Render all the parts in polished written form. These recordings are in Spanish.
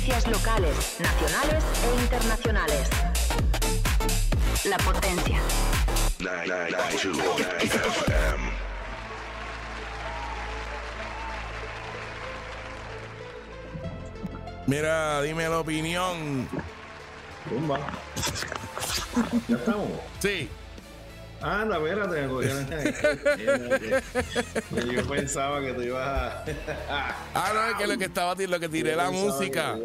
Noticias locales, nacionales e internacionales. La Potencia. 992 FM. Mira, dime la opinión. Tumba. ¿Ya estamos? Sí. Anda, espérate, me cogieron. Yo pensaba que tú ibas a. No, es que lo que tiré la música.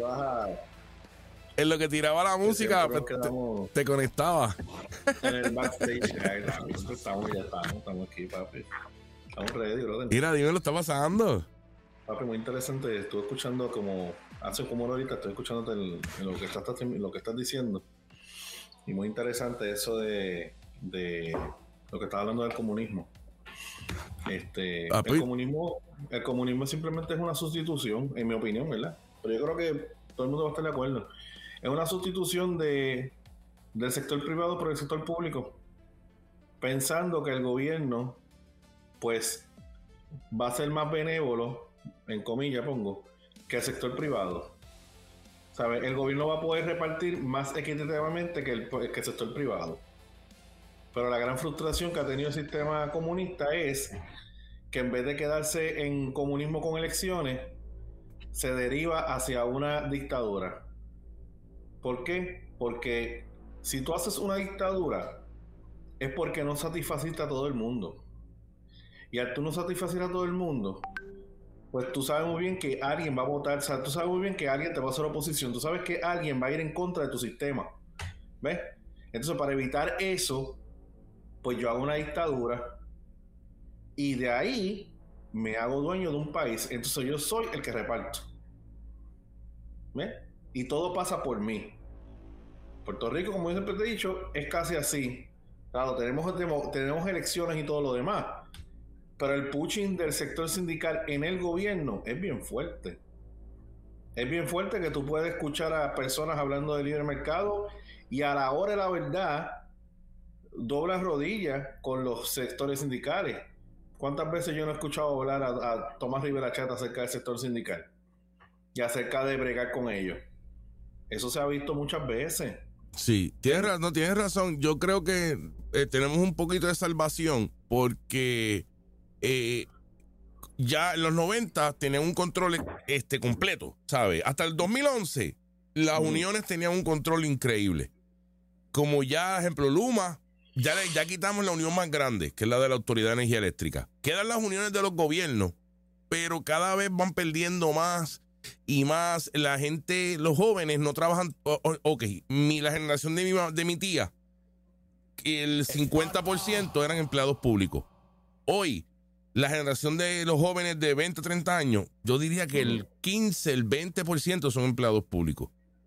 En lo que tiraba la música, pues, te conectaba. En el backstage. Estamos aquí, papi. Estamos ready, brother. Mira, dime lo está pasando. Papi, muy interesante. Estuve escuchando hace como una horita, estoy escuchándote en lo que estás diciendo. Y muy interesante eso de lo que estás hablando del comunismo. El comunismo simplemente es una sustitución, en mi opinión, ¿verdad? Pero yo creo que todo el mundo va a estar de acuerdo. Es una sustitución del sector privado por el sector público, pensando que el gobierno, pues, va a ser más benévolo, en comillas pongo, que el sector privado. ¿Sabes? El gobierno va a poder repartir más equitativamente que el sector privado. Pero la gran frustración que ha tenido el sistema comunista es que en vez de quedarse en comunismo con elecciones, se deriva hacia una dictadura. ¿Por qué? Porque si tú haces una dictadura, es porque no satisfaciste a todo el mundo. Y al tú no satisfacer a todo el mundo, pues tú sabes muy bien que alguien va a votar, o sea, tú sabes muy bien que alguien te va a hacer oposición, tú sabes que alguien va a ir en contra de tu sistema. ¿Ves? Entonces, para evitar eso, pues yo hago una dictadura y de ahí me hago dueño de un país. Entonces yo soy el que reparto. ¿Ves? Y todo pasa por mí. Puerto Rico, como yo siempre te he dicho, es casi así. Claro, tenemos elecciones y todo lo demás, pero el pushing del sector sindical en el gobierno es bien fuerte. Es bien fuerte que tú puedes escuchar a personas hablando de libre mercado y a la hora de la verdad doblas rodillas con los sectores sindicales. ¿Cuántas veces yo no he escuchado hablar a Tomás Rivera Chat acerca del sector sindical y acerca de bregar con ellos? Eso se ha visto muchas veces. Sí, tienes razón. Yo creo que tenemos un poquito de salvación porque ya en los 90 tenían un control completo, ¿sabes? Hasta el 2011 las uniones tenían un control increíble. Como ya, ejemplo, Luma, ya quitamos la unión más grande, que es la de la Autoridad de Energía Eléctrica. Quedan las uniones de los gobiernos, pero cada vez van perdiendo más y más. La gente, los jóvenes no trabajan. La generación de mi tía, el 50% eran empleados públicos. Hoy, la generación de los jóvenes de 20 a 30 años, yo diría que el 15, el 20% son empleados públicos.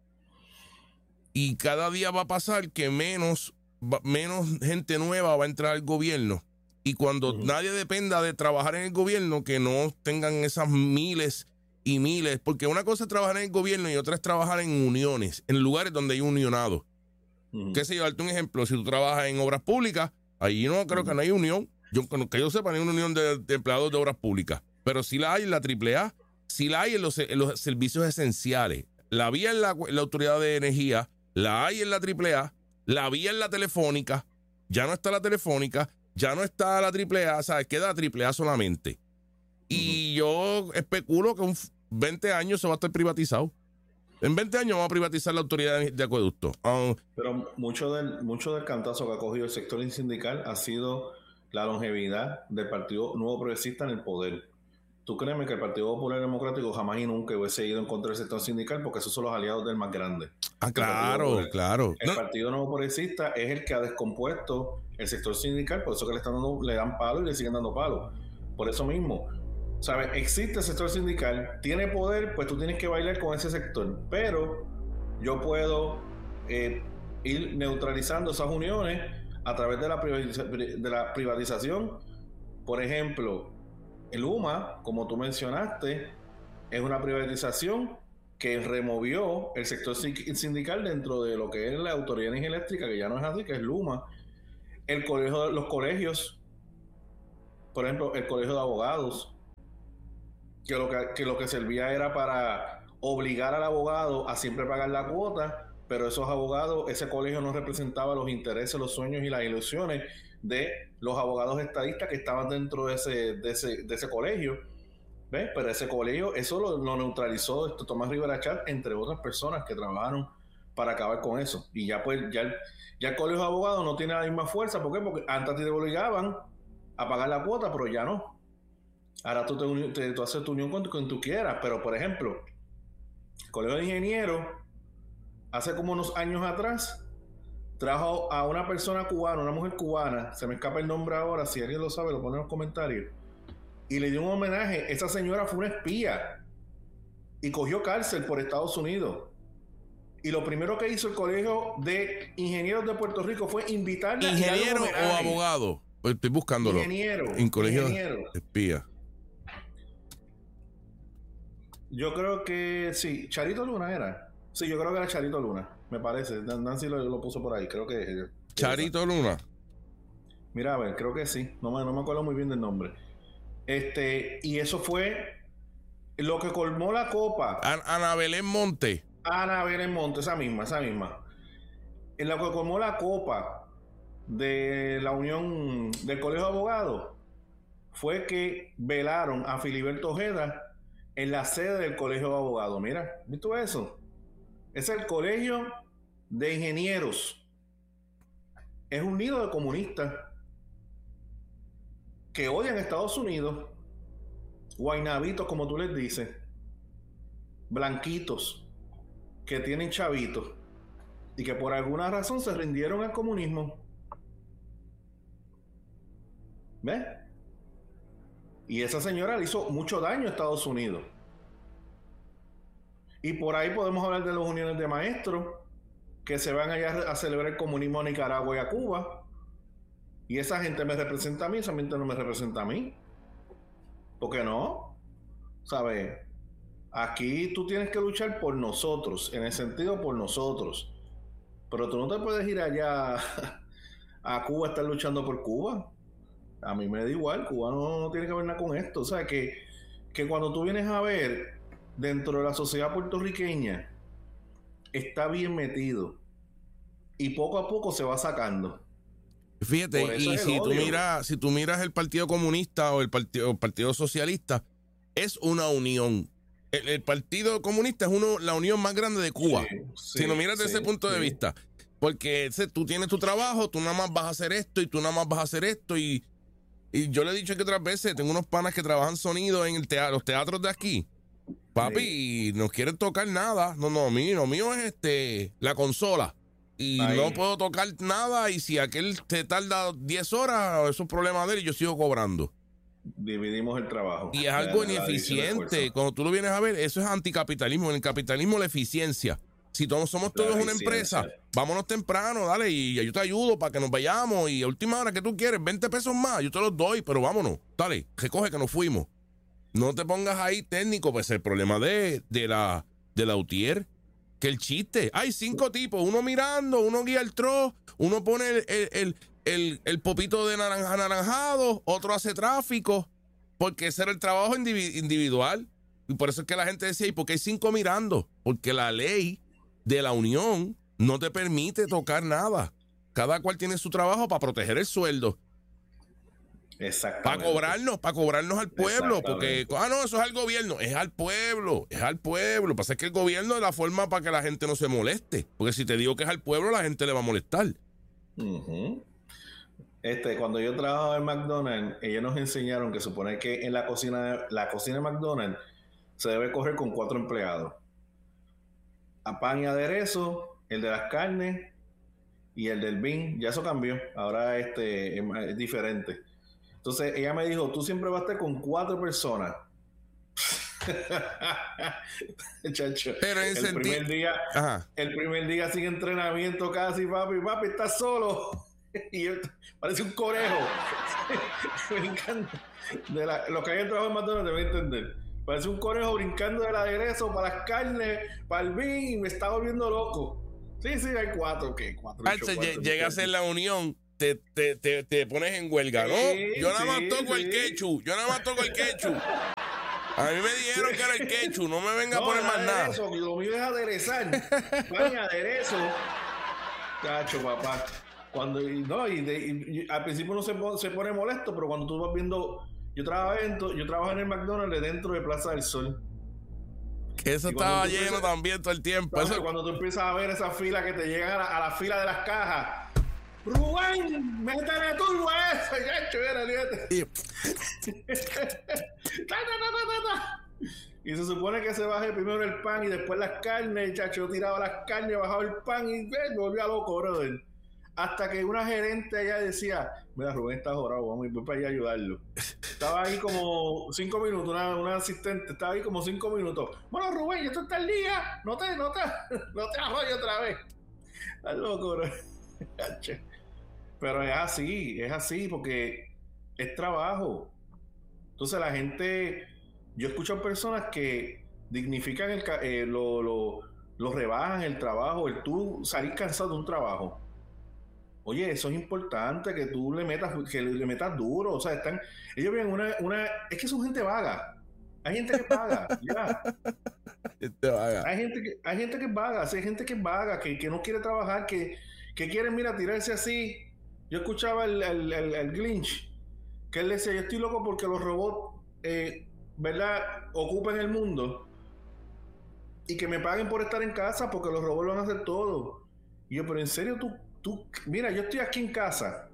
Y cada día va a pasar que menos gente nueva va a entrar al gobierno. Y cuando nadie dependa de trabajar en el gobierno, que no tengan esas miles y miles, porque una cosa es trabajar en el gobierno y otra es trabajar en uniones, en lugares donde hay unionados. ¿Qué sé yo? Darte un ejemplo, si tú trabajas en obras públicas, ahí no creo que no hay unión. Que yo sepa, no hay una unión de empleados de obras públicas, pero sí la hay en la AAA, sí la hay en los servicios esenciales. La había en la Autoridad de Energía, la hay en la AAA, la había en la Telefónica, ya no está la Telefónica, ya no está la AAA, ¿sabes? Queda la AAA solamente. Y yo especulo que en 20 años se va a estar privatizado. En 20 años vamos a privatizar la Autoridad de Acueducto. Pero mucho del cantazo que ha cogido el sector sindical ha sido la longevidad del Partido Nuevo Progresista en el poder. Tú créeme que el Partido Popular Democrático jamás y nunca hubiese ido en contra del sector sindical, porque esos son los aliados del más grande. Claro. El Partido Nuevo Progresista es el que ha descompuesto el sector sindical, por eso que le dan palo y le siguen dando palo. Por eso mismo, ¿sabes? Existe el sector sindical, tiene poder, pues tú tienes que bailar con ese sector. Pero yo puedo ir neutralizando esas uniones a través de la privatización. Por ejemplo, el UMA, como tú mencionaste, es una privatización que removió el sector sindical dentro de lo que es la Autoridad de Energía Eléctrica, que ya no es así, que es Luma. Los colegios, por ejemplo, el colegio de abogados, que lo que servía era para obligar al abogado a siempre pagar la cuota, pero esos abogados, ese colegio no representaba los intereses, los sueños y las ilusiones de los abogados estadistas que estaban dentro de ese colegio. ¿Ves? Pero ese colegio, eso lo neutralizó Tomás Rivera Chatz, entre otras personas que trabajaron para acabar con eso. Y ya pues, ya el colegio de abogados no tiene la misma fuerza. ¿Por qué? Porque antes te obligaban a pagar la cuota, pero ya no. Ahora tú haces tu unión con quien tú quieras. Pero, por ejemplo, el colegio de ingenieros, hace como unos años atrás, trajo a una persona cubana, una mujer cubana, se me escapa el nombre ahora, si alguien lo sabe, lo pone en los comentarios, y le dio un homenaje. Esa señora fue una espía y cogió cárcel por Estados Unidos. Y lo primero que hizo el Colegio de Ingenieros de Puerto Rico fue invitarla. ¿Ingeniero o abogado? Pues estoy buscándolo. Ingeniero. En colegio de espía. Yo creo que sí. Charito Luna era. Sí, yo creo que era Charito Luna. Me parece. Nancy lo puso por ahí. Creo que. Charito Luna. Mira, a ver, creo que sí. No me acuerdo muy bien del nombre. Y eso fue lo que colmó la copa. Ana Belén Monte. Ana Belén Monte, esa misma. En lo que colmó la copa de la unión del Colegio de Abogados fue que velaron a Filiberto Ojeda en la sede del Colegio de Abogados. Mira, ¿viste eso? Es el Colegio de Ingenieros. Es un nido de comunistas que odian a Estados Unidos, guaynabitos, como tú les dices, blanquitos, que tienen chavitos, y que por alguna razón se rindieron al comunismo. ¿Ves? Y esa señora le hizo mucho daño a Estados Unidos. Y por ahí podemos hablar de las uniones de maestros, que se van allá a celebrar el comunismo a Nicaragua y a Cuba. Y esa gente me representa a mí, esa gente no me representa a mí. ¿Por qué no? ¿Sabes? Aquí tú tienes que luchar por nosotros, en el sentido por nosotros. Pero tú no te puedes ir allá a Cuba a estar luchando por Cuba. A mí me da igual, Cuba no tiene que ver nada con esto. O sea, que cuando tú vienes a ver, dentro de la sociedad puertorriqueña, está bien metido. Y poco a poco se va sacando. Fíjate, y si tú miras el Partido Comunista o el Partido Socialista, es una unión. El Partido Comunista es la unión más grande de Cuba. Sí, si lo miras desde ese punto de vista. Porque tú tienes tu trabajo, tú nada más vas a hacer esto y tú nada más vas a hacer esto. Y yo le he dicho que otras veces, tengo unos panas que trabajan sonido en los teatros de aquí. Papi, y no quieren tocar nada. No, lo mío es la consola. Y ahí no puedo tocar nada. Y si aquel te tarda 10 horas, eso es un problema de él y yo sigo cobrando. Dividimos el trabajo. Y es algo ineficiente. Cuando tú lo vienes a ver, eso es anticapitalismo. En el capitalismo, la eficiencia. Si todos somos todos una empresa, vámonos temprano, dale, y yo te ayudo para que nos vayamos. Y a última hora, ¿qué tú quieres? 20 pesos más, yo te los doy, pero vámonos. Dale, recoge que nos fuimos. No te pongas ahí técnico, pues el problema de la UTIER, que el chiste. Hay 5 tipos, uno mirando, uno guía el troz, uno pone el popito de anaranjado, otro hace tráfico, porque ese era el trabajo individual. Y por eso es que la gente decía, ¿y por qué hay 5 mirando? Porque la ley de la unión no te permite tocar nada. Cada cual tiene su trabajo para proteger el sueldo. Exactamente. Para cobrarnos al pueblo, porque no, eso es al gobierno, es al pueblo. Lo que pasa es que el gobierno es la forma para que la gente no se moleste, porque si te digo que es al pueblo, la gente le va a molestar. Cuando yo trabajaba en McDonald's, ellos nos enseñaron que supone que en la cocina de McDonald's se debe correr con 4 empleados. A pan y aderezo, el de las carnes y el del bean. Ya eso cambió, ahora es diferente. Entonces ella me dijo, tú siempre vas a estar con 4 personas. Chacho, pero en el primer día sin entrenamiento casi, papi, estás solo. Y yo, parece un conejo. Me encanta. Los que hayan trabajado en McDonald's deben entender. Parece un conejo brincando del aderezo para las carnes, para el bean, y me está volviendo loco. Sí, hay 4, ¿qué? 4. Llega a ser la unión. Te pones en huelga, ¿no? Yo nada más toco el ketchup. A mí me dijeron que era el ketchup, no me venga a poner más nada. Lo mío es aderezar. Pan, aderezo. Cacho, papá. Cuando, no, y al principio uno se pone molesto, pero cuando tú vas viendo... Yo trabajo en el McDonald's dentro de Plaza del Sol. Que eso estaba lleno también todo el tiempo. Eso, cuando tú empiezas a ver esas filas que te llegan a la fila de las cajas. Rubén, métele turbo a eso, gacho, Y se supone que se baje primero el pan y después las carnes. Chacho, yo tiraba las carnes, bajaba el pan y me volvía loco, brother. Hasta que una gerente allá decía, mira, Rubén está jorado, vamos a ir para allá a ayudarlo. Estaba ahí como 5 minutos, una asistente, estaba ahí como 5 minutos. Bueno, Rubén, esto está el día, no te arroyo otra vez. Estás loco, bro. Pero es así, porque es trabajo. Entonces la gente, yo escucho personas que dignifican lo rebajan el trabajo, el tú salir cansado de un trabajo. Oye, eso es importante, que tú le metas duro. O sea, ellos ven es que son gente vaga. Hay gente que paga, ya. Hay gente que paga, hay gente que es vaga, que no quiere trabajar, que quiere, mira, tirarse así. Yo escuchaba el Glinch, que él decía, yo estoy loco porque los robots, ¿verdad?, ocupen el mundo y que me paguen por estar en casa porque los robots van a hacer todo. Y yo, pero en serio, tú, mira, yo estoy aquí en casa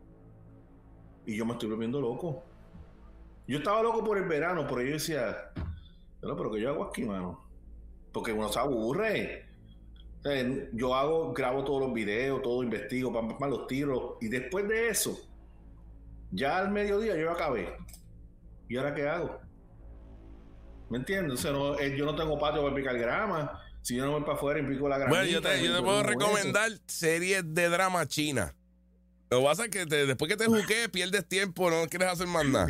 y yo me estoy volviendo loco. Yo estaba loco por el verano, pero yo decía, pero ¿qué yo hago aquí, mano? Porque uno se aburre. O sea, grabo todos los videos, todo investigo, para los tiros, y después de eso, ya al mediodía yo acabé. ¿Y ahora qué hago? ¿Me entiendes? O sea, yo no tengo patio para picar grama. Si yo no voy para afuera y pico la grama. Bueno, yo te puedo recomendar series de drama china. Lo que pasa es que después que te juquees, pierdes tiempo, no quieres hacer más nada.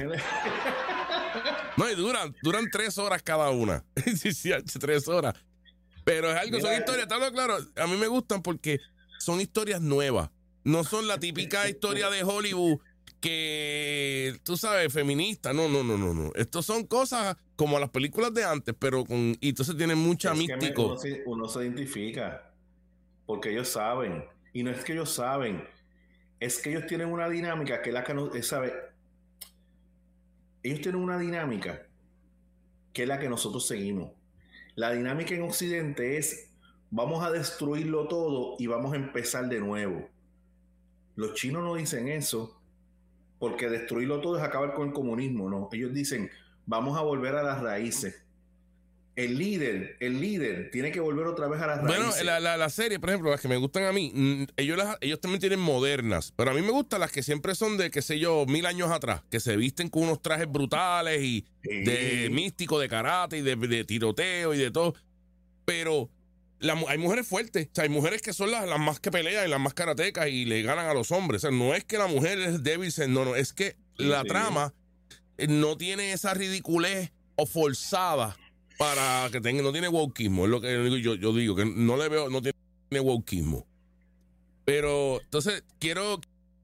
No, y duran 3 horas cada una. Sí, 3 horas. Pero es algo, son historias, está claro, a mí me gustan porque son historias nuevas. No son la típica historia de Hollywood que, tú sabes, feminista. No. Estos son cosas como las películas de antes, pero y entonces tienen mucha místico. Uno se identifica porque ellos saben. Y no es que ellos saben, es que ellos tienen una dinámica que es la que no sabe. Ellos tienen una dinámica que es la que nosotros seguimos. La dinámica en Occidente es, vamos a destruirlo todo y vamos a empezar de nuevo. Los chinos no dicen eso, porque destruirlo todo es acabar con el comunismo, ¿no? Ellos dicen, vamos a volver a las raíces. El líder tiene que volver otra vez a las raíces. Bueno, la serie, por ejemplo, las que me gustan a mí, ellos también tienen modernas, pero a mí me gustan las que siempre son de, qué sé yo, 1000 años atrás, que se visten con unos trajes brutales y de místico, de karate y de tiroteo y de todo. Pero hay mujeres fuertes, o sea, hay mujeres que son las más que pelean y las más karatecas y le ganan a los hombres. O sea, no es que la mujer es débil, no, es que la trama no tiene esa ridiculez o forzada para que no tiene wokismo, es lo que yo digo, que no tiene wokismo. Pero entonces quiero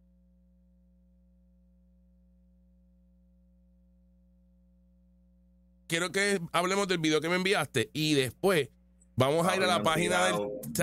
que hablemos del video que me enviaste y después vamos a ir a la página del...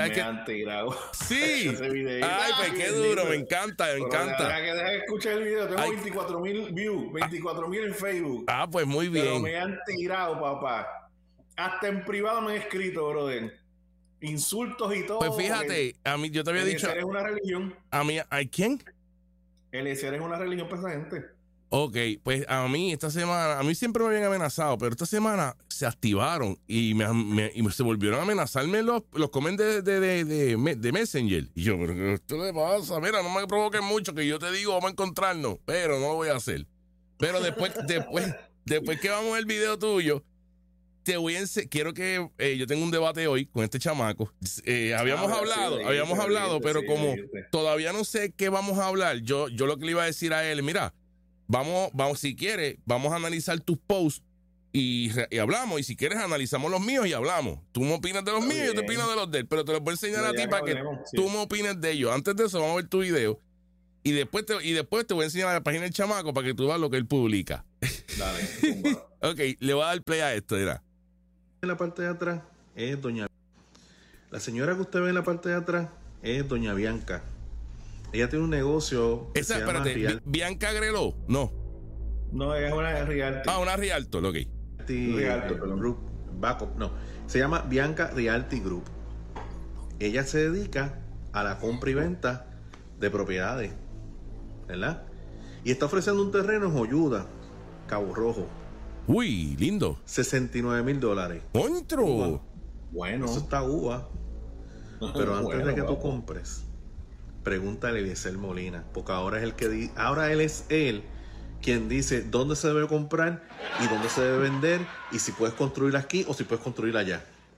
Sí. Ay, pues qué duro, me encanta. Deja que escuche el video, tengo 24,000 views, 24,000 en Facebook. Ah, pues muy bien. Pero me han tirado, papá. Hasta en privado me han escrito, brother. Insultos y todo. Pues fíjate, a mí yo te había dicho... El es una religión. A mí, ¿hay quién? El es una religión para esa gente. Ok, pues a mí esta semana, a mí siempre me habían amenazado, pero esta semana se activaron y se volvieron a amenazarme los comments de Messenger. Y yo, pero ¿qué esto le pasa? Mira, no me provoquen mucho, que yo te digo, vamos a encontrarnos, pero no lo voy a hacer. Pero después que vamos a ver el video tuyo, quiero que yo tengo un debate hoy con este chamaco. Habíamos hablado, pero como todavía no sé qué vamos a hablar, yo lo que le iba a decir a él, mira, vamos, si quieres, vamos a analizar tus posts y hablamos. Y si quieres, analizamos los míos y hablamos. Tú me opinas de los míos y yo te opino de los de él. Pero te los voy a enseñar a ti para que tú me opines de ellos. Antes de eso, vamos a ver tu video. Y después te voy a enseñar la página del chamaco para que tú veas lo que él publica. Dale. Ok, le voy a dar play a esto, mira. En la parte de atrás es doña... La señora que usted ve en la parte de atrás es doña Bianca. Ella tiene un negocio que se llama Bianca Greló, no. No, es una Realty. Una Rialto, ok. Realty, Group Backup, no. Se llama Bianca Realty Group. Ella se dedica a la compra y venta de propiedades, ¿verdad? Y está ofreciendo un terreno en Joyuda, Cabo Rojo. Uy, lindo. $69,000. ¡Contro! Bueno. Eso está uva. Pero antes Bueno, de que tú vamos. compres, pregúntale a Eliezer Molina, porque ahora es el que ahora él es quien dice dónde se debe comprar y dónde se debe vender y si puedes construir aquí o si puedes construir allá.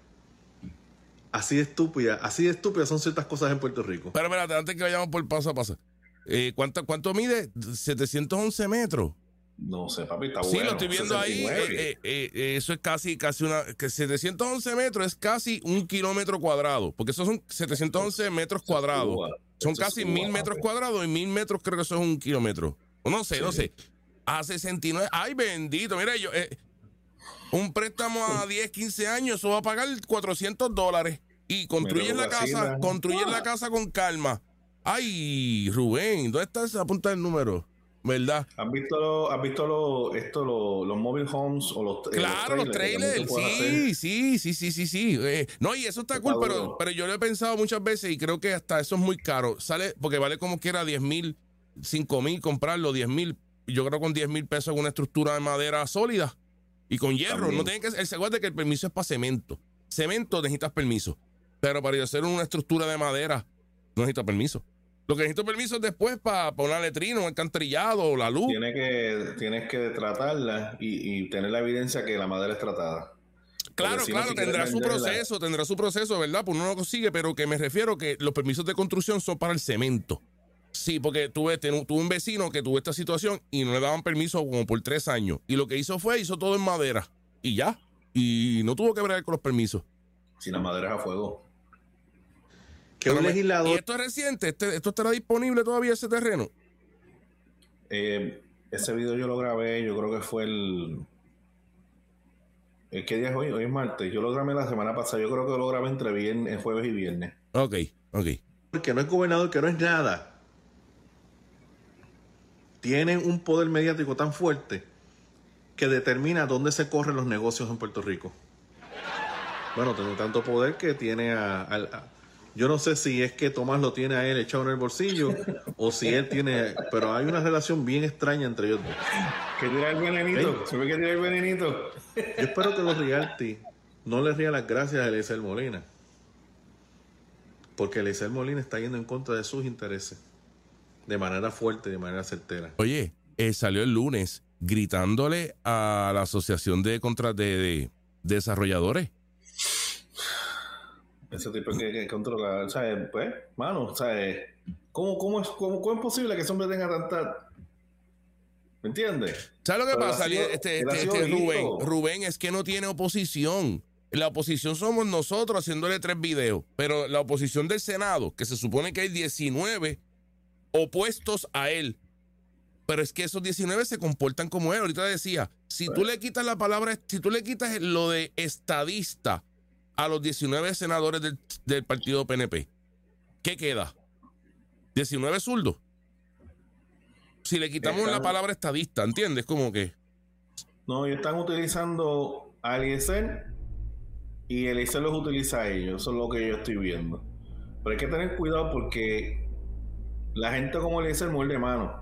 Así de estúpidas son ciertas cosas en Puerto Rico. Pero espérate, antes que vayamos por paso a paso. ¿Cuánto mide? 711 metros. No sé, papi, está Sí, bueno. lo estoy viendo 69. ahí. Eso es casi que 711 metros es casi 1 kilómetro cuadrado. Porque esos son 711 metros cuadrados. Son casi 1,000 metros cuadrados y 1,000 metros creo que eso es 1 kilómetro. No sé. A 69. Ay, bendito. Mira, un préstamo a 10, 15 años, eso va a pagar $400. Y construyes la casa con calma. Ay, Rubén, ¿dónde está esa punta del número? ¿Verdad? ¿Has visto los mobile homes o los Claro, los trailers, sí. No, y eso está cool, pero yo lo he pensado muchas veces y creo que hasta eso es muy caro. Sale, porque vale como quiera 10,000, 5,000 comprarlo, 10,000. Yo creo que con 10,000 pesos en una estructura de madera sólida y con hierro. También. No tiene que el segundo de que el permiso es para cemento. Cemento necesitas permiso, pero para hacer una estructura de madera no necesitas permiso. Lo que necesito permiso es después para una letrina, un alcantarillado, la luz. Tienes que tratarla y tener la evidencia que la madera es tratada. Claro, si no, si tendrá quieres su proceso, ¿verdad? Pues uno lo consigue, pero que me refiero que los permisos de construcción son para el cemento. Sí, porque tuve un vecino que tuvo esta situación y no le daban permiso como por 3 años. Y lo que hizo todo en madera. Y ya. Y no tuvo que bregar con los permisos. Si la madera es a fuego. Que un legislador... ¿Y esto es reciente? ¿Esto estará disponible todavía ese terreno? Ese video yo lo grabé, yo creo que fue ¿qué día es hoy? Hoy es martes. Yo lo grabé la semana pasada. Yo creo que lo grabé entre jueves y viernes. Ok. Que no es gobernador, que no es nada. Tiene un poder mediático tan fuerte que determina dónde se corren los negocios en Puerto Rico. Bueno, tiene tanto poder que tiene yo no sé si es que Tomás lo tiene a él echado en el bolsillo o si él tiene... Pero hay una relación bien extraña entre ellos dos. ¿Que tira el venenito? ¿Se ve que tira el venenito? Yo espero que los Realty no le rían las gracias a Eliezer Molina. Porque Eliezer Molina está yendo en contra de sus intereses. De manera fuerte, de manera certera. Oye, salió el lunes gritándole a la Asociación de Desarrolladores. Ese tipo que controla, ¿sabes? Pues, mano, ¿sabes? ¿Cómo es posible que ese hombre tenga tanta... ¿Me entiendes? ¿Sabes lo que Pero pasa? Rubén es que no tiene oposición. La oposición somos nosotros haciéndole 3 videos. Pero la oposición del Senado, que se supone que hay 19 opuestos a él. Pero es que esos 19 se comportan como él. Ahorita decía, si tú le quitas lo de estadista a los 19 senadores del partido PNP, ¿qué queda? 19 zurdos. Si le quitamos la palabra estadista, ¿entiendes? Como que... No, ellos están utilizando a Eliezer y Eliezer los utiliza a ellos. Eso es lo que yo estoy viendo. Pero hay que tener cuidado porque la gente como Eliezer muerde mano.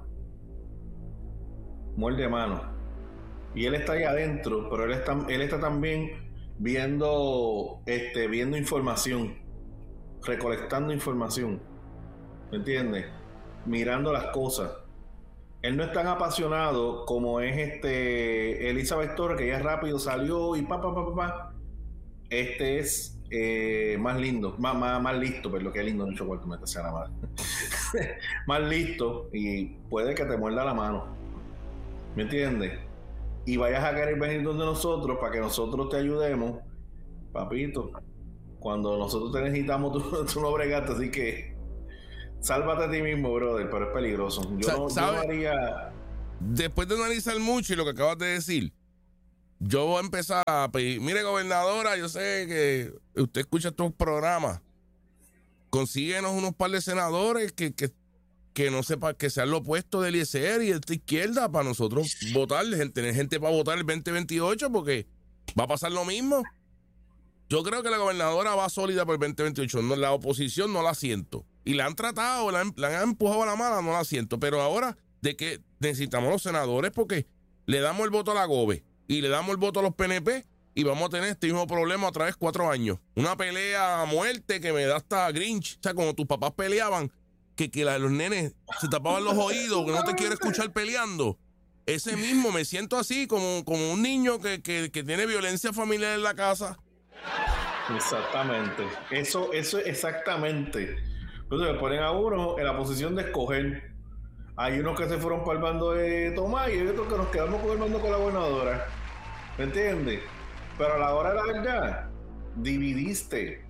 Y él está ahí adentro, pero él está también viendo información, recolectando información, ¿me entiendes? Mirando las cosas. Él no es tan apasionado como es Elizabeth Torres, que ya rápido salió y pa. Este es más lindo, más listo, pero lo que es lindo, mucho cuarto me sea la madre. Más listo y puede que te muerda la mano, ¿me entiendes? Y vayas a querer venir donde nosotros para que nosotros te ayudemos, papito. Cuando nosotros te necesitamos, tú no bregaste, así que Sálvate a ti mismo, brother, pero es peligroso. Yo no haría... Después de analizar mucho y lo que acabas de decir, yo voy a empezar a pedir, mire, gobernadora, yo sé que usted escucha estos programas, consíguenos unos par de senadores que no sepa, que sean lo opuesto del Eliezer y de esta izquierda para nosotros votar, tener gente para votar el 2028, porque va a pasar lo mismo. Yo creo que la gobernadora va sólida por el 2028. No, la oposición no la siento. Y la han tratado, la han empujado a la mala, no la siento. Pero ahora, de que necesitamos los senadores, porque le damos el voto a la GOBE y le damos el voto a los PNP y vamos a tener este mismo problema otra vez 4 años. Una pelea a muerte que me da hasta Grinch. O sea, como tus papás peleaban, que los nenes se tapaban los oídos, que no te quiere escuchar peleando. Ese mismo, me siento así, como un niño que tiene violencia familiar en la casa. Exactamente. Eso exactamente. Entonces le ponen a uno en la posición de escoger. Hay unos que se fueron para el bando de Tomás y hay otros que nos quedamos gobernando con la gobernadora. ¿Me entiendes? Pero a la hora de la verdad, dividiste.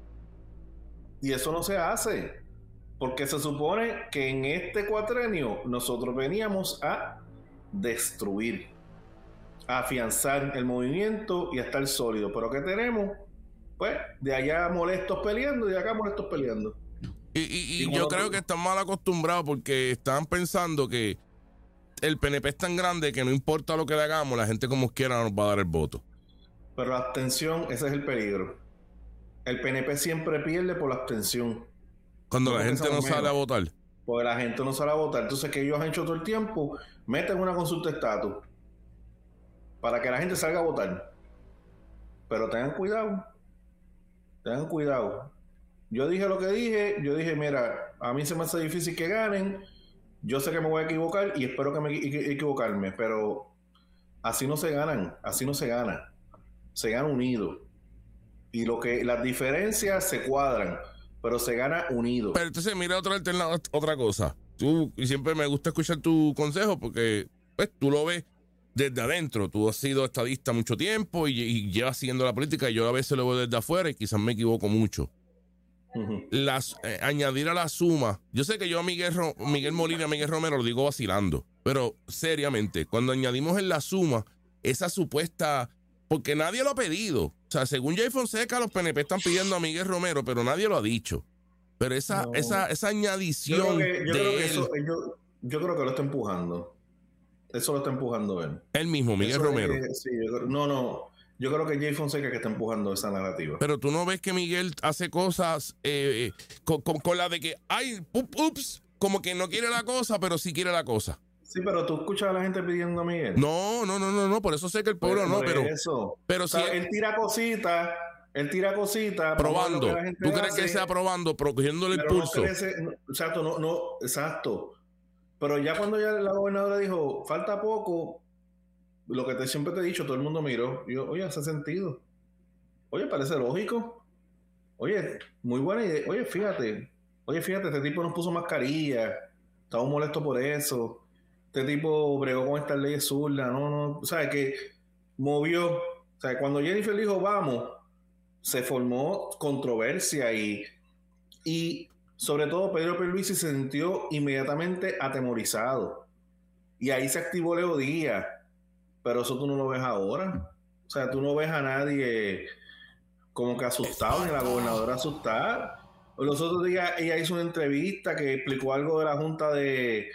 Y eso no se hace. Porque se supone que en este cuatrenio nosotros veníamos a destruir, a afianzar el movimiento y a estar sólido. Pero ¿qué tenemos? Pues de allá molestos peleando y de acá molestos peleando. Y yo creo que están mal acostumbrados porque están pensando que el PNP es tan grande que no importa lo que le hagamos, la gente como quiera nos va a dar el voto. Pero la abstención, ese es el peligro. El PNP siempre pierde por la abstención. Cuando la gente no sale a votar. Porque la gente no sale a votar. Entonces, que ellos han hecho todo el tiempo, meten una consulta de estatus para que la gente salga a votar. Pero tengan cuidado. Tengan cuidado. Yo dije lo que dije. Yo dije, mira, a mí se me hace difícil que ganen. Yo sé que me voy a equivocar y espero que me equivocarme. Pero así no se ganan. Así no se gana. Se gana unido. Y las diferencias se cuadran, pero se gana unido. Pero entonces mira otra cosa. Y siempre me gusta escuchar tu consejo porque pues, tú lo ves desde adentro. Tú has sido estadista mucho tiempo y llevas siguiendo la política y yo a veces lo veo desde afuera y quizás me equivoco mucho. Uh-huh. Añadir a la suma. Yo sé que yo a Miguel Molina y a Miguel Romero lo digo vacilando, pero seriamente, cuando añadimos en la suma esa supuesta... Porque nadie lo ha pedido. O sea, según Jay Fonseca, los PNP están pidiendo a Miguel Romero, pero nadie lo ha dicho. Pero esa añadición yo creo que lo está empujando. Eso lo está empujando él. Él mismo, Miguel Romero. Sí, yo creo que Jay Fonseca que está empujando esa narrativa. Pero tú no ves que Miguel hace cosas con la de que, ups, como que no quiere la cosa, pero sí quiere la cosa. Sí, pero tú escuchas a la gente pidiendo a Miguel. No, por eso sé que el pueblo no, pero o sea, sí, él tira cositas probando. ¿Tú crees que sea probando, cogiéndole el pulso? Exacto. Pero ya cuando ya la gobernadora dijo, falta poco, lo que siempre te he dicho, todo el mundo miró. Yo, oye, hace sentido. Oye, parece lógico. Oye, muy buena idea. Oye, fíjate, este tipo nos puso mascarilla. Estamos molestos por eso. Este tipo bregó con estas leyes zurdas, o sea, que movió, o sea, cuando Jennifer dijo vamos, se formó controversia y sobre todo Pedro Pierluisi se sintió inmediatamente atemorizado y ahí se activó Leo Díaz, pero eso tú no lo ves ahora, o sea, tú no ves a nadie como que asustado, ni la gobernadora asustada. Los otros días ella hizo una entrevista que explicó algo de la junta de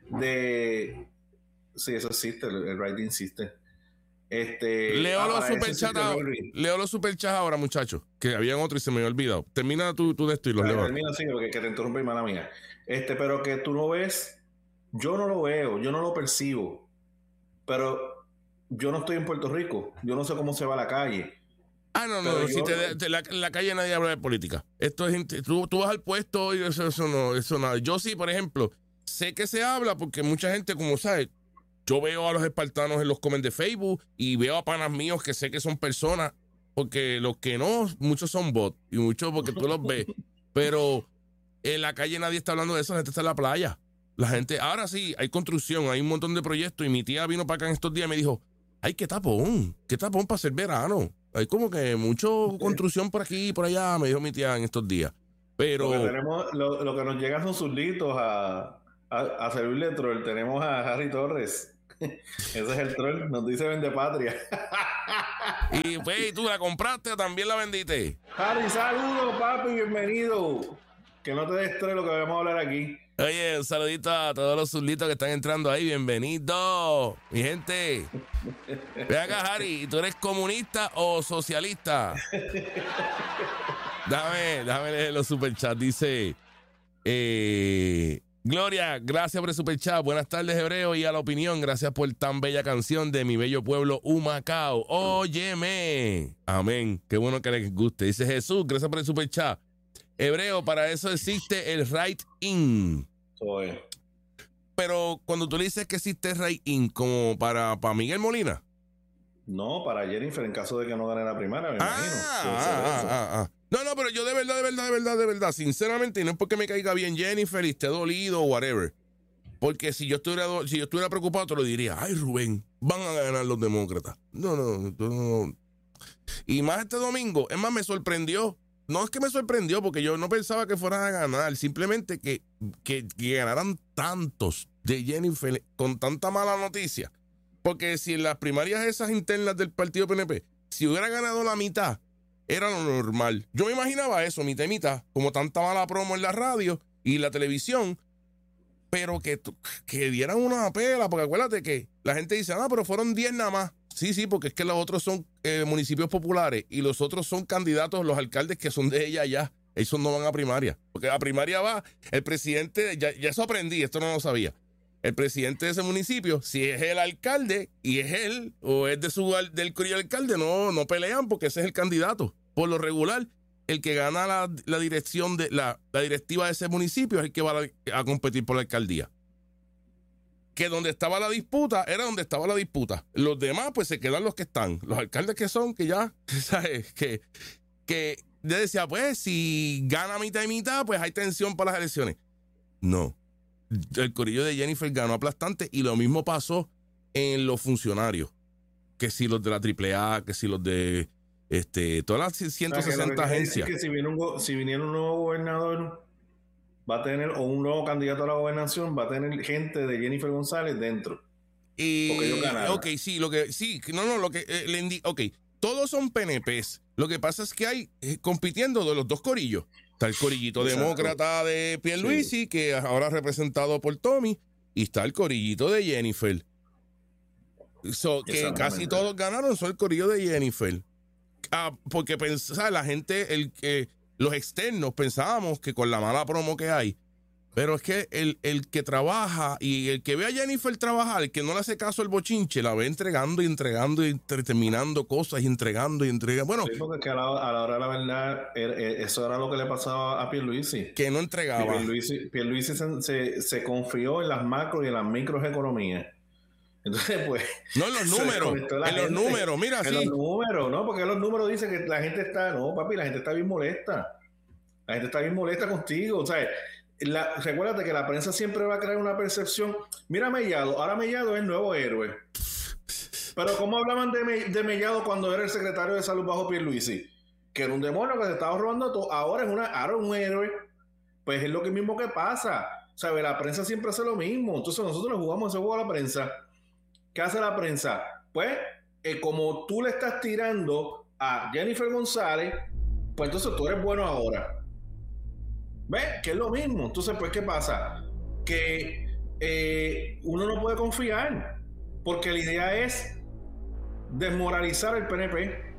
sí, eso existe, el writing existe. Leo los superchats ahora, muchachos, que habían otro y se me había olvidado. Termina tú de esto y los leo. Termina así, porque que te interrumpe, mala mía. Pero que tú no ves, yo no lo veo, yo no lo percibo, pero yo no estoy en Puerto Rico, yo no sé cómo se va a la calle. No, si la calle nadie habla de política. Esto es, tú vas al puesto y eso nada. Yo sí, por ejemplo, sé que se habla porque mucha gente, como sabe, yo veo a los espartanos en los comments de Facebook y veo a panas míos que sé que son personas, porque los que no, muchos son bots y muchos porque tú los ves. Pero en la calle nadie está hablando de eso, la gente está en la playa. La gente, ahora sí, hay construcción, hay un montón de proyectos y mi tía vino para acá en estos días y me dijo, ay, qué tapón para hacer verano. Hay como que mucha construcción por aquí y por allá, me dijo mi tía en estos días. Pero lo que nos llegan son zurditos a servirle troll. Tenemos a Harry Torres. Ese es el troll, nos dice Vende Patria. Y pues, ¿tú la compraste o también la vendiste? Harry, saludos, papi, bienvenido. Que no te destroy lo que vamos a hablar aquí. Oye, un saludito a todos los zurditos que están entrando ahí. Bienvenido, mi gente. Ve acá, Harry, ¿tú eres comunista o socialista? Déjame leer los superchats. Dice Gloria, gracias por el superchat. Buenas tardes, Hebreo, y a la opinión. Gracias por tan bella canción de mi bello pueblo Humacao. Óyeme. Amén. Qué bueno que les guste. Dice Jesús, gracias por el superchat. Hebreo, para eso existe el write-in. Pero cuando tú le dices que existe el write-in, como para Miguel Molina. No, para Jennifer, en caso de que no gane la primaria, me imagino. No, pero yo de verdad, sinceramente, y no es porque me caiga bien Jennifer y esté dolido o whatever. Porque si yo estuviera preocupado, te lo diría, ay, Rubén, van a ganar los demócratas. No. Y más este domingo, es más, me sorprendió. No es que me sorprendió, porque yo no pensaba que fueran a ganar, simplemente que ganaran tantos de Jennifer con tanta mala noticia. Porque si en las primarias esas internas del partido PNP, si hubiera ganado la mitad, era lo normal. Yo me imaginaba eso, mitad y mitad, como tanta mala promo en la radio y la televisión, pero que dieran una pela, porque acuérdate que la gente dice, pero fueron 10 nada más. Sí, porque es que los otros son municipios populares y los otros son candidatos, los alcaldes que son de ella allá. Esos no van a primaria, porque a primaria va el presidente, ya eso aprendí, esto no lo sabía. El presidente de ese municipio, si es el alcalde y es él o es del corillo alcalde, no pelean porque ese es el candidato. Por lo regular, el que gana la dirección de la directiva de ese municipio es el que va a competir por la alcaldía. Que donde estaba la disputa, era donde estaba la disputa. Los demás, pues se quedan los que están. Los alcaldes que son, que ya, ¿sabes? Que yo decía, pues, si gana mitad y mitad, pues hay tensión para las elecciones. No. El corillo de Jennifer ganó aplastante y lo mismo pasó en los funcionarios. Que si los de la AAA, que si los de todas las 160 agencias. Es que si viniera un nuevo gobernador, va a tener, o un nuevo candidato a la gobernación, va a tener gente de Jennifer González dentro. Porque ellos ganaron. Ok, sí, todos son PNPs. Lo que pasa es que hay compitiendo de los dos corillos. Está el corillito demócrata de Pierluisi, que ahora representado por Tommy, y está el corillito de Jennifer. Que casi todos ganaron, son el corillo de Jennifer. Porque la gente, los externos pensábamos que con la mala promo que hay, pero es que el que trabaja y el que ve a Jennifer trabajar, el que no le hace caso al bochinche, la ve entregando y terminando cosas y entregando. Bueno, sí, porque a la hora de la verdad, eso era lo que le pasaba a Pierluisi. Que no entregaba. Pierluisi se confió en las macro y en las microeconomías. Entonces, pues... No, en los números, mira, en los números, ¿no? Porque los números dicen que la gente está... No, papi, la gente está bien molesta. La gente está bien molesta contigo. O sea, recuérdate que la prensa siempre va a crear una percepción. Mira Mellado, ahora Mellado es el nuevo héroe. Pero ¿cómo hablaban de Mellado cuando era el secretario de Salud bajo Pierluisi? Que era un demonio que se estaba robando todo. Ahora es un héroe. Pues es lo mismo que pasa. O sea, la prensa siempre hace lo mismo. Entonces nosotros le jugamos ese juego a la prensa. ¿Qué hace la prensa? Pues, como tú le estás tirando a Jennifer González, pues entonces tú eres bueno ahora. ¿Ves? Que es lo mismo. Entonces, pues, ¿qué pasa? Que uno no puede confiar, porque la idea es desmoralizar el PNP.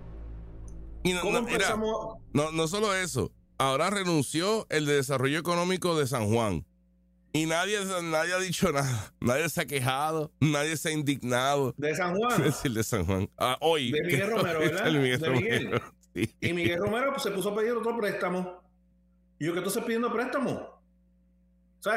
Y ¿cómo empezamos? No solo eso. Ahora renunció el de Desarrollo Económico de San Juan. Y nadie ha dicho nada. Nadie se ha quejado. Nadie se ha indignado. ¿De San Juan? Es decir, de San Juan. Hoy. De Miguel Romero, ¿verdad? De Miguel Romero. Sí. Y Miguel Romero pues, se puso a pedir otro préstamo. Y yo que entonces pidiendo préstamo. O sea,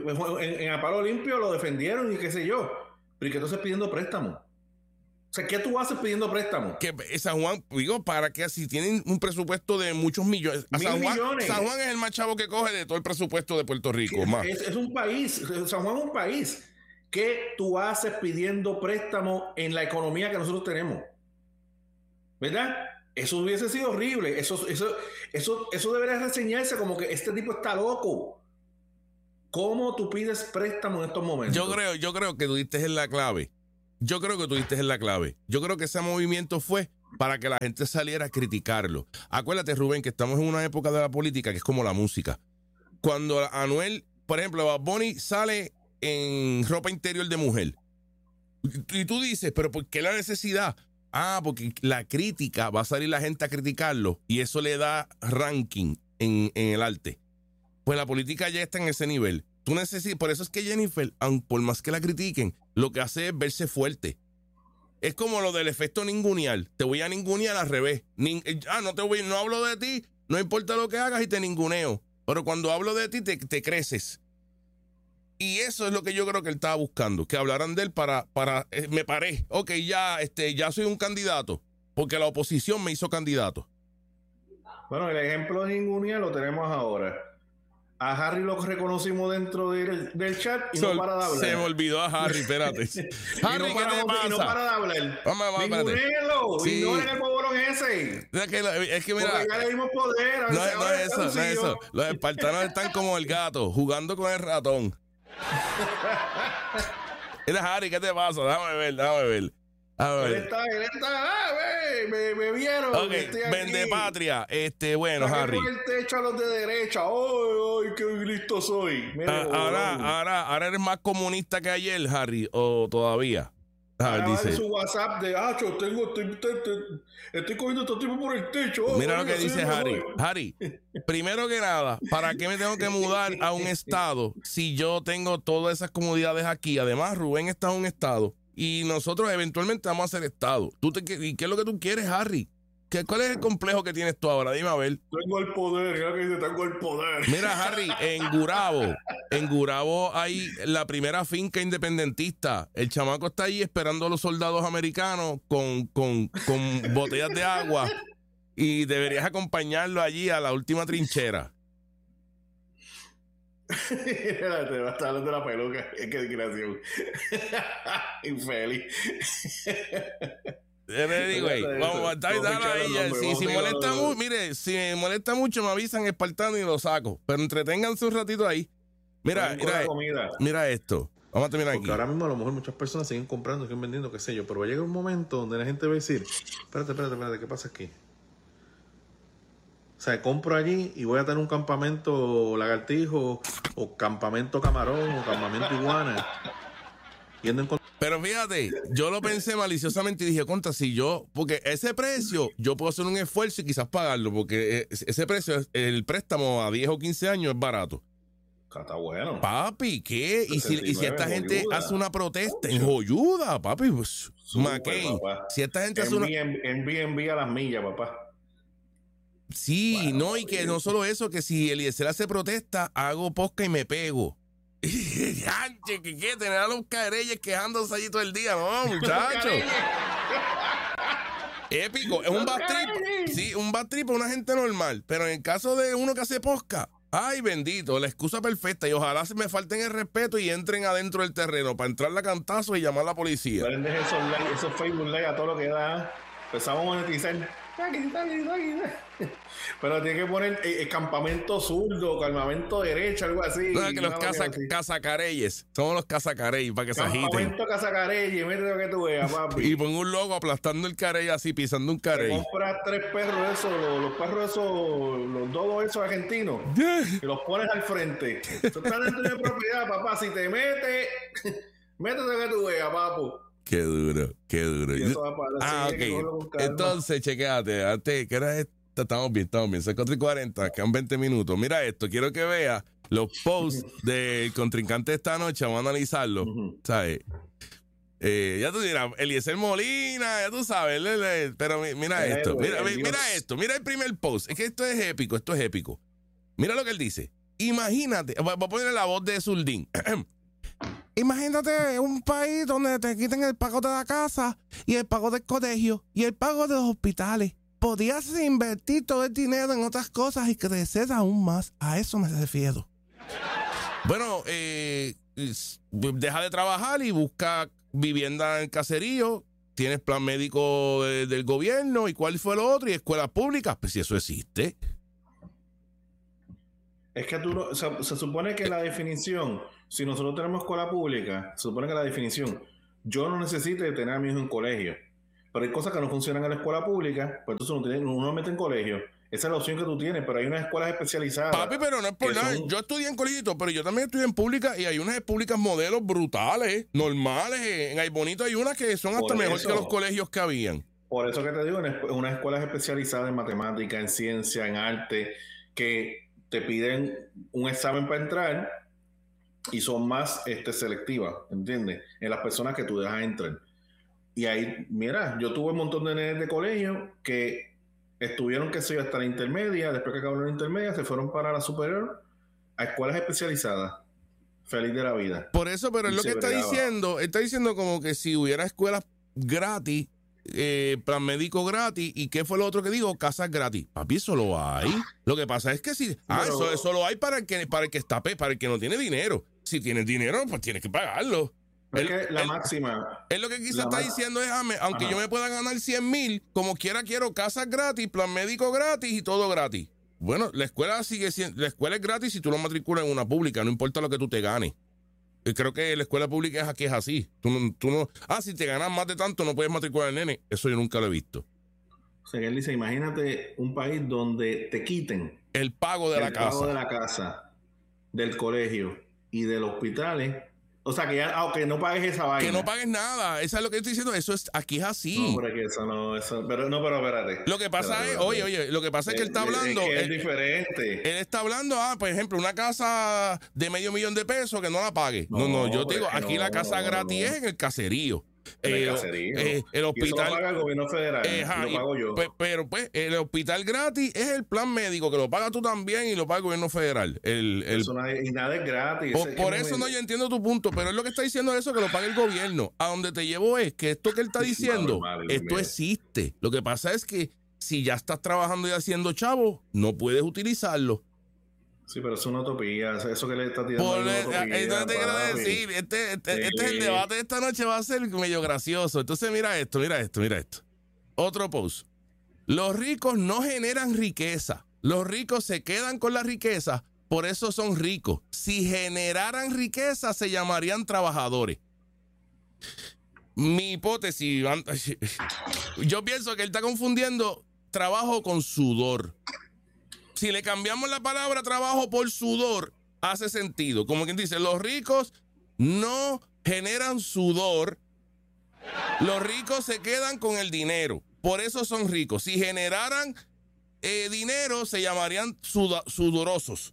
en Apalo Limpio lo defendieron y qué sé yo. Pero y que entonces pidiendo préstamo. O sea, ¿qué tú haces pidiendo préstamo? Que San Juan, digo, para que si tienen un presupuesto de muchos millones. San Juan es el más chavo que coge de todo el presupuesto de Puerto Rico. Es un país, San Juan es un país. ¿Qué tú haces pidiendo préstamo en la economía que nosotros tenemos? ¿Verdad? Eso hubiese sido horrible. Eso debería reseñarse como que este tipo está loco. ¿Cómo tú pides préstamo en estos momentos? Yo creo que tú diste en la clave. Yo creo que ese movimiento fue para que la gente saliera a criticarlo. Acuérdate, Rubén, que estamos en una época de la política que es como la música. Cuando Anuel, por ejemplo, Bad Bunny sale en ropa interior de mujer. Y tú dices, ¿pero por qué la necesidad? Porque la crítica, va a salir la gente a criticarlo y eso le da ranking en el arte. Pues la política ya está en ese nivel. Por eso es que Jennifer, por más que la critiquen, lo que hace es verse fuerte. Es como lo del efecto ningunear. Te voy a ningunear al revés. No hablo de ti, no importa lo que hagas y te ninguneo. Pero cuando hablo de ti, te creces. Y eso es lo que yo creo que él estaba buscando, que hablaran de él me paré. Ok, ya soy un candidato, porque la oposición me hizo candidato. Bueno, el ejemplo de ningunear lo tenemos ahora. A Harry lo reconocimos dentro del chat y no para de hablar. Se me olvidó a Harry, espérate. Harry, ¿qué te pasa? Y no para de hablar. Vamos, Ningunéalo. Sí. Ignoren el poborón ese. Es que mira. Porque ya le dimos poder. No es eso. Los espartanos están como el gato, jugando con el ratón. Mira, Harry, ¿qué te pasa? Déjame ver. Él está, me vieron. Ok, vende patria. Bueno, Harry. El techo a los de derecha. ¡Ay, qué listo soy! Ahora eres más comunista que ayer, Harry, o todavía. Ahora dice su WhatsApp de estoy cogiendo estos tipos por el techo. Mira lo que dice Harry. Harry, primero que nada, ¿para qué me tengo que mudar a un estado si yo tengo todas esas comodidades aquí? Además, Rubén está en un estado y nosotros eventualmente vamos a ser estado. ¿Y qué es lo que tú quieres, Harry? ¿Cuál es el complejo que tienes tú ahora? Dime a ver. Tengo el poder, ya que dice, tengo el poder. Mira, Harry, en Gurabo hay la primera finca independentista. El chamaco está ahí esperando a los soldados americanos con botellas de agua y deberías acompañarlo allí a la última trinchera. Te va a estar hablando de la peluca. Qué desgraciación. Infeliz. Le digo, vamos, dale ahí. Si molesta mucho, mire, si me molesta mucho, me avisan espartano y lo saco. Pero entreténganse un ratito ahí. Mira esto. Vamos a terminar aquí. Porque ahora mismo a lo mejor muchas personas siguen comprando, siguen vendiendo, qué sé yo. Pero va a llegar un momento donde la gente va a decir, espérate, ¿qué pasa aquí? O sea, compro allí y voy a tener un campamento lagartijo, o campamento camarón, o campamento iguana. Pero fíjate, yo lo pensé maliciosamente y dije, porque ese precio, yo puedo hacer un esfuerzo y quizás pagarlo, porque ese precio, el préstamo a 10 o 15 años es barato. Está bueno. Papi, ¿qué? Y si esta gente hace una protesta en Joyuda, papi, pues, McCain. Si esta gente hace envía las millas, papá. Sí, bueno, y que no solo eso, que si Eliezer hace protesta, hago posca y me pego. ¿Qué? Tener a los careyes quejándose allí todo el día, no, muchachos. Épico, es un bad trip. Sí, un bad trip para una gente normal. Pero en el caso de uno que hace posca, ay, bendito, la excusa perfecta. Y ojalá se me falten el respeto y entren adentro del terreno para entrarle a cantazo y llamar a la policía. Prendes esos Facebook Live a todo lo que da. Empezamos a monetizar. Pero tiene que poner campamento zurdo, campamento derecho, algo así. No, que los cazacareyes. Somos los cazacareyes para que se agiten. Campamento cazacareyes, mira lo que tú veas, papi. Y pon un logo aplastando el carey así, pisando un carey. Compras 3 perros esos, los perros esos, los dodos esos argentinos. Y los pones al frente. Tú estás dentro de propiedad, papá. Si te metes, métete que tú veas, papu. Qué duro. Ok. Entonces, chequéate. Antes, ¿qué hora es? Estamos bien. Son 4:40, quedan 20 minutos. Mira esto, quiero que veas los posts del contrincante de esta noche. Vamos a analizarlo. ¿Sabes? Ya tú dirás, Eliezer Molina, ya tú sabes. Pero mira esto. Mira esto. Mira el primer post. Es que esto es épico. Mira lo que él dice. Imagínate. Voy a ponerle la voz de Zuldín. Imagínate un país donde te quiten el pago de la casa y el pago del colegio y el pago de los hospitales. Podías invertir todo el dinero en otras cosas y crecer aún más. A eso me refiero. Bueno, deja de trabajar y busca vivienda en el caserío. tienes plan médico del gobierno, ¿y cuál fue lo otro? Y escuelas públicas, pues si eso existe. Es que tú no, se supone que la definición, si nosotros tenemos escuela pública, se supone que la definición, yo no necesito de tener a mi hijo en colegio, pero hay cosas que no funcionan en la escuela pública, pues entonces uno lo mete en colegio. Esa es la opción que tú tienes, pero hay unas escuelas especializadas. Papi, pero no es por nada. Yo estudié en colegio, pero yo también estudié en pública y hay unas públicas modelos brutales, normales. En Ay Bonito hay unas que son hasta mejor que los colegios que habían. Por eso que te digo, unas escuelas especializadas en matemática, en ciencia, en arte, que te piden un examen para entrar y son más selectivas, ¿entiendes? En las personas que tú dejas entrar. Y ahí, mira, yo tuve un montón de nenes de colegio que estuvieron, qué sé yo, hasta la intermedia, después que acabaron la intermedia, se fueron para la superior a escuelas especializadas. Feliz de la vida. Por eso, pero es lo que está diciendo como que si hubiera escuelas gratis, plan médico gratis, ¿y qué fue lo otro que digo? Casas gratis. Papi, eso lo hay. Lo que pasa es que si, eso lo hay para el que está, para el que no tiene dinero. Si tienes dinero, pues tienes que pagarlo. Máxima. Es lo que quizás está diciendo es, aunque yo me pueda ganar 100,000, como quiera quiero casas gratis, plan médico gratis y todo gratis. Bueno, la escuela es gratis si tú lo matriculas en una pública, no importa lo que tú te ganes. Creo que la escuela pública aquí es así. Tú no, si te ganas más de tanto no puedes matricular al nene. Eso yo nunca lo he visto. O sea, él dice, imagínate un país donde te quiten el pago de la casa. El pago de la casa, del colegio y de los hospitales. O sea, que ya, aunque no pagues esa vaina. Que no pagues nada. Eso es lo que estoy diciendo. Aquí es así. No, pero espérate. Lo que pasa lo que pasa es que él está hablando. Es diferente. Él está hablando, por ejemplo, una casa de $500,000 de pesos que no la pague. No, yo te digo, aquí la casa gratis es en el caserío. El hospital. Y eso lo paga el gobierno federal. Lo pago yo. Pero pues, el hospital gratis es el plan médico, que lo pagas tú también y lo paga el gobierno federal. Y nada es gratis. Por eso yo entiendo tu punto, pero es lo que está diciendo eso, que lo paga el gobierno. A donde te llevo es que esto que él está diciendo, esto existe. Lo que pasa es que si ya estás trabajando y haciendo chavo, no puedes utilizarlo. Sí, pero es una utopía. Eso que le está tirando es una utopía. Entonces te quiero decir, este es el debate de esta noche, va a ser medio gracioso. Entonces mira esto. Otro post. Los ricos no generan riqueza. Los ricos se quedan con la riqueza, por eso son ricos. Si generaran riqueza, se llamarían trabajadores. Mi hipótesis, yo pienso que él está confundiendo trabajo con sudor. Si le cambiamos la palabra trabajo por sudor, hace sentido. Como quien dice, los ricos no generan sudor. Los ricos se quedan con el dinero. Por eso son ricos. Si generaran dinero, se llamarían sudorosos.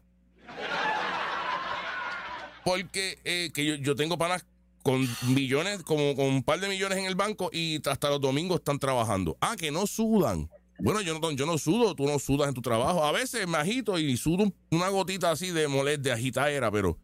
Porque que yo tengo panas con millones, como con un par de millones en el banco y hasta los domingos están trabajando. Que no sudan. Bueno, yo no sudo, tú no sudas en tu trabajo. A veces me agito y sudo una gotita así de agitadera, pero...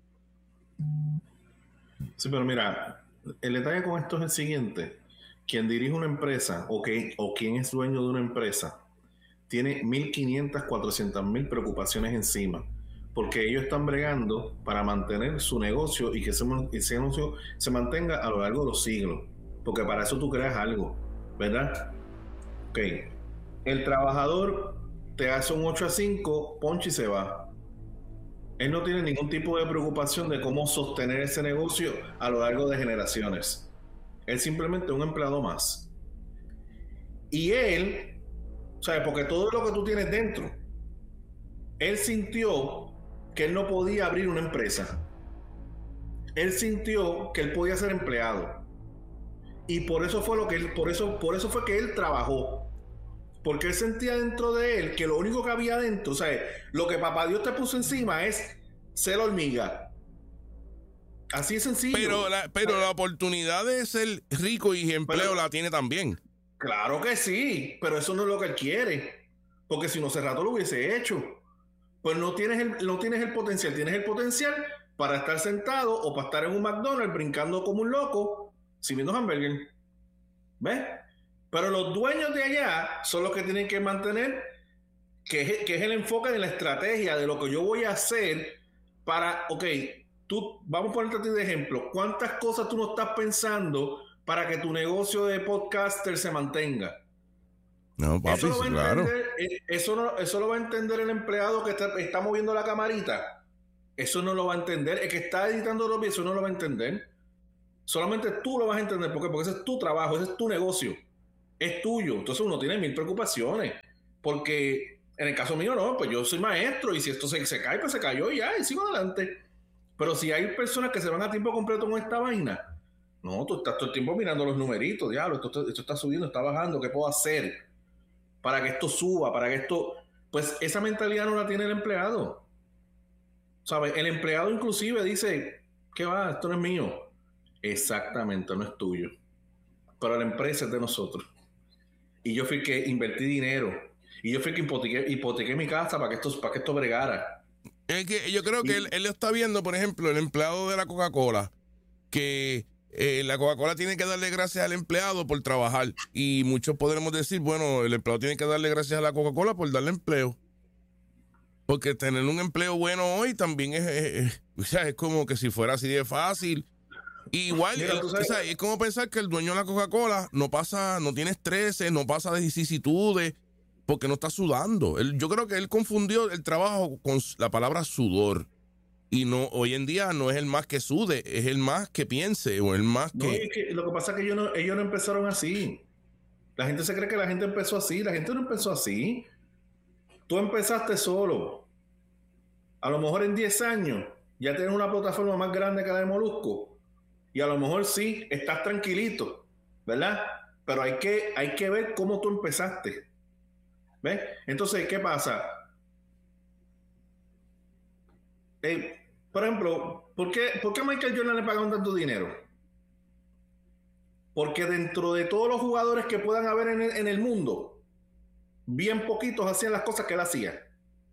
Sí, pero mira, el detalle con esto es el siguiente. Quien dirige una empresa o quien es dueño de una empresa tiene 1.500, 400.000 preocupaciones encima, porque ellos están bregando para mantener su negocio y que ese negocio se mantenga a lo largo de los siglos, porque para eso tú creas algo, ¿verdad? Ok. El trabajador te hace un 8 a 5, ponche y se va. Él no tiene ningún tipo de preocupación de cómo sostener ese negocio a lo largo de generaciones. Él simplemente es un empleado más. Y él, ¿sabes? Porque todo lo que tú tienes dentro, él sintió que él no podía abrir una empresa. Él sintió que él podía ser empleado. Y por eso fue por eso fue que él trabajó. Porque él sentía dentro de él que lo único que había dentro, o sea, lo que papá Dios te puso encima es ser hormiga. Así es sencillo. Pero la oportunidad de ser rico y empleo la tiene también. Claro que sí, pero eso no es lo que él quiere. Porque si no, hace rato lo hubiese hecho. Pues no tienes el potencial. Tienes el potencial para estar sentado o para estar en un McDonald's brincando como un loco, sirviendo hamburger. ¿Ves? Pero los dueños de allá son los que tienen que mantener, que es el enfoque de la estrategia, de lo que yo voy a hacer para, vamos a ponerte a ti de ejemplo, ¿cuántas cosas tú no estás pensando para que tu negocio de podcaster se mantenga. No, papi, claro. Eso lo va a entender el empleado que está moviendo la camarita. Eso no lo va a entender. El que está editando los videos, eso no lo va a entender. Solamente tú lo vas a entender. ¿Por qué? Porque ese es tu trabajo, ese es tu negocio. Es tuyo. Entonces uno tiene 1000 preocupaciones. Porque en el caso mío, no, pues yo soy maestro y si esto se cae, pues se cayó y ya, y sigo adelante. Pero si hay personas que se van a tiempo completo con esta vaina, no, tú estás todo el tiempo mirando los numeritos, diablo, esto está subiendo, está bajando, ¿qué puedo hacer para que esto suba, para que esto... Pues esa mentalidad no la tiene el empleado. ¿Sabes? El empleado inclusive dice, ¿qué va? Esto no es mío. Exactamente, no es tuyo. Pero la empresa es de nosotros. Y yo fui el que invertí dinero. Y yo fui el que hipotequé mi casa para que esto bregara. Es que yo creo que él está viendo, por ejemplo, el empleado de la Coca-Cola, que la Coca-Cola tiene que darle gracias al empleado por trabajar. Y muchos podremos decir, bueno, el empleado tiene que darle gracias a la Coca-Cola por darle empleo. Porque tener un empleo bueno hoy también es como que si fuera así de fácil. Igual, Mira, es como pensar que el dueño de la Coca-Cola no tiene estrés, no pasa de vicisitudes, porque no está sudando. Yo creo que él confundió el trabajo con la palabra sudor. Y no, hoy en día no es el más que sude, es el más que piense o el más que... No, es que lo que pasa es que ellos no empezaron así. La gente se cree que la gente empezó así. La gente no empezó así. Tú empezaste solo. A lo mejor en 10 años ya tienes una plataforma más grande que la de Molusco. Y a lo mejor sí, estás tranquilito, ¿verdad? Pero hay que ver cómo tú empezaste. ¿Ves? Entonces, ¿qué pasa? Por ejemplo, ¿por qué a Michael Jordan le pagaron tanto dinero? Porque dentro de todos los jugadores que puedan haber en el mundo, bien poquitos hacían las cosas que él hacía.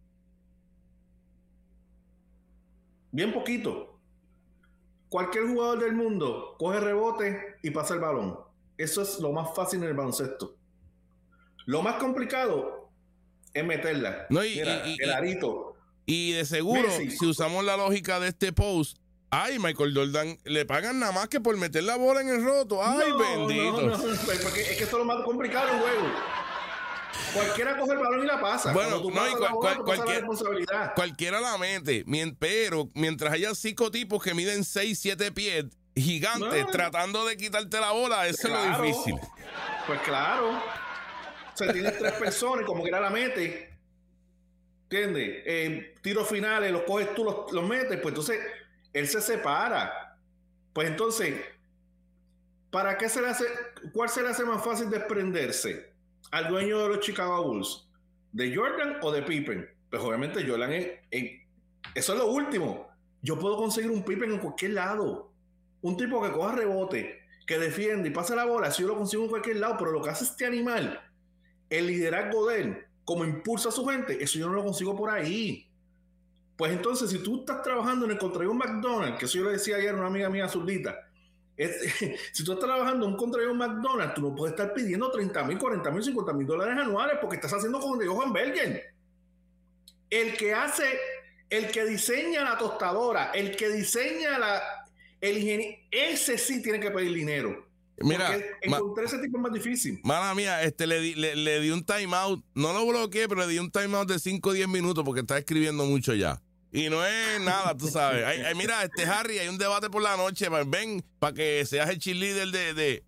Bien poquito. Cualquier jugador del mundo coge rebote y pasa el balón. Eso es lo más fácil en el baloncesto. Lo más complicado es meterla. No, Mira, el arito. Y de seguro, Messi, si usamos la lógica de este post, ay, Michael Jordan, le pagan nada más que por meter la bola en el roto. Ay, bendito. No, porque es que esto es lo más complicado en juego. Cualquiera coge el balón y la pasa. Bueno, responsabilidad. Cualquiera la mete, pero mientras haya 5 tipos que miden 6, 7 pies gigantes tratando de quitarte la bola, eso es lo difícil. Pues claro. O sea, tienes 3 personas y como quiera la mete. ¿Entiendes? Tiros finales, los coges tú, los metes, pues entonces él se separa. Pues entonces, ¿para qué cuál se le hace más fácil desprenderse al dueño de los Chicago Bulls? ¿De Jordan o de Pippen? Pues obviamente Jordan eso es lo último. Yo puedo conseguir un Pippen en cualquier lado. Un tipo que coja rebote, que defiende y pasa la bola, si yo lo consigo en cualquier lado, pero lo que hace este animal, el liderazgo de él, como impulsa a su gente, eso yo no lo consigo por ahí. Pues entonces, si tú estás trabajando en el contrario un McDonald's, que eso yo le decía ayer a una amiga mía zurdita, si tú estás trabajando en un contrario un McDonald's, tú no puedes estar pidiendo $30,000, $40,000, $50,000 anuales porque estás haciendo como de Johan Bergen. El que diseña la tostadora, el que diseña el ingeniero, ese sí tiene que pedir dinero. Mira, encontrar ese tipo es más difícil. Mala mía, le di un timeout, no lo bloqueé, pero le di un timeout de 5 o 10 minutos porque está escribiendo mucho ya. Y no es nada, tú sabes. Mira, Harry, hay un debate por la noche. Ven, para que seas el cheerleader de...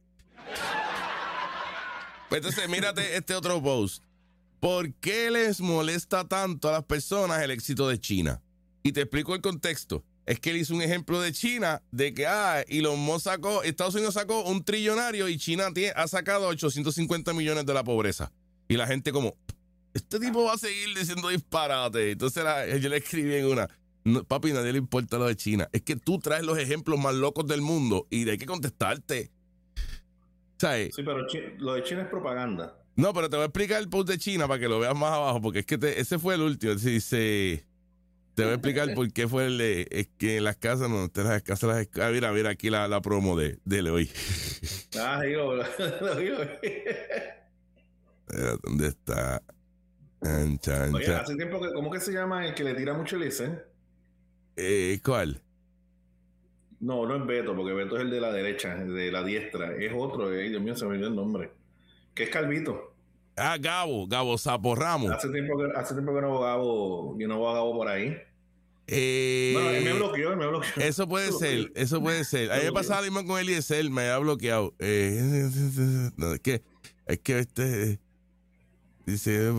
Pues entonces, mírate este otro post. ¿Por qué les molesta tanto a las personas el éxito de China? Y te explico el contexto. Es que él hizo un ejemplo de China, de que Estados Unidos sacó un trillonario y China ha sacado 850 millones de la pobreza. Y la gente como... Este tipo va a seguir diciendo disparate. Entonces yo le escribí en una, no, papi, nadie le importa lo de China. Es que tú traes los ejemplos más locos del mundo y hay que contestarte. ¿Sabes? Sí, pero lo de China es propaganda. No, pero te voy a explicar el post de China para que lo veas más abajo, porque es que ese fue el último. Dice, te voy a explicar por qué fue es que en las casas, mira, aquí la promo de hoy. ¿Dónde está? Oye, hace tiempo que, ¿cómo que se llama el que le tira mucho el Listen? ¿Cuál? No, no es Beto, porque Beto es el de la derecha, el de la diestra. Es otro, Dios mío, se me olvidó el nombre. Que es Calvito. Ah, Gabo Sapo Ramos. Hace tiempo que no veo a Gabo por ahí. Bueno, él me bloqueó. Eso puede ser. A mí me pasaba lo mismo con Eliezer, me ha bloqueado. No, es que dice